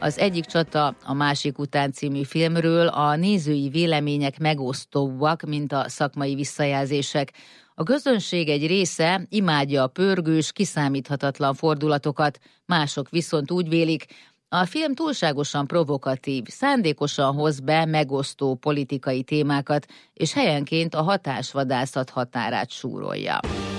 Az Egyik csata a másik után című filmről a nézői vélemények megosztóbbak, mint a szakmai visszajelzések. A közönség egy része imádja a pörgős, kiszámíthatatlan fordulatokat, mások viszont úgy vélik, a film túlságosan provokatív, szándékosan hoz be megosztó politikai témákat, és helyenként a hatásvadászat határát súrolja.